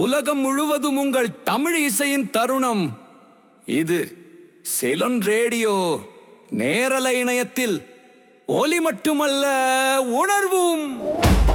உலகம் முழுவதும் உங்கள் தமிழ் இசையின் தருணம். இது சிலோன் ரேடியோ நேரலை இணையத்தில் ஒலி மட்டுமல்ல, உணர்வும்.